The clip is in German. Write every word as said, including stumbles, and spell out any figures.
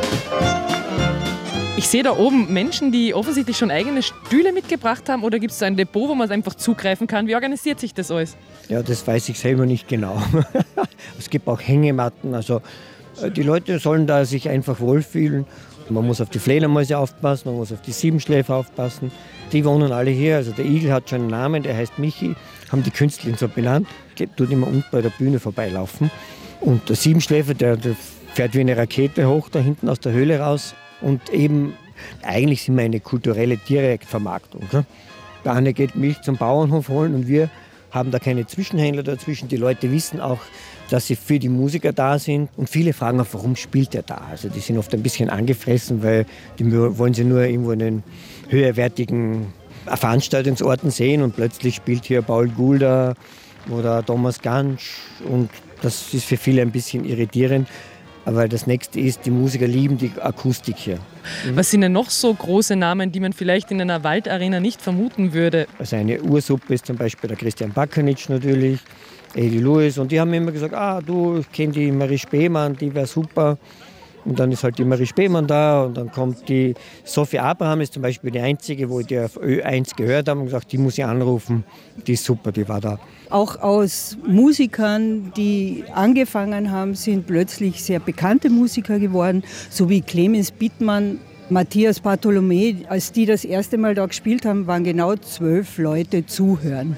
Ich sehe da oben Menschen, die offensichtlich schon eigene Stühle mitgebracht haben, oder gibt es so ein Depot, wo man einfach zugreifen kann? Wie organisiert sich das alles? Ja, das weiß ich selber nicht genau. Es gibt auch Hängematten, also die Leute sollen da sich einfach wohlfühlen. Man muss auf die Fledermäuse aufpassen, man muss auf die Siebenschläfer aufpassen. Die wohnen alle hier, also der Igel hat schon einen Namen, der heißt Michi, haben die Künstler so benannt. Der tut immer unten bei der Bühne vorbeilaufen. Und der Siebenschläfer, der, der fährt wie eine Rakete hoch da hinten aus der Höhle raus. Und eben, eigentlich sind wir eine kulturelle Direktvermarktung. Der eine geht Milch zum Bauernhof holen und wir haben da keine Zwischenhändler dazwischen. Die Leute wissen auch, dass sie für die Musiker da sind. Und viele fragen auch, warum spielt er da? Also die sind oft ein bisschen angefressen, weil die wollen sie nur irgendwo in den höherwertigen Veranstaltungsorten sehen. Und plötzlich spielt hier Paul Gulda oder Thomas Gansch. Und das ist für viele ein bisschen irritierend. Aber das Nächste ist, die Musiker lieben die Akustik hier. Was sind denn noch so große Namen, die man vielleicht in einer Waldarena nicht vermuten würde? Also eine Ursuppe ist zum Beispiel der Christian Bakanic natürlich, Eddie Lewis. Und die haben immer gesagt, ah du, ich kenne die Marie Spemann, die wäre super. Und dann ist halt die Marie Spemann da und dann kommt die Sophie Abraham, ist zum Beispiel die einzige, wo die auf Ö eins gehört haben und gesagt, die muss ich anrufen, die ist super, die war da. Auch aus Musikern, die angefangen haben, sind plötzlich sehr bekannte Musiker geworden, so wie Clemens Bittmann, Matthias Bartholomä. Als die das erste Mal da gespielt haben, waren genau zwölf Leute zuhören.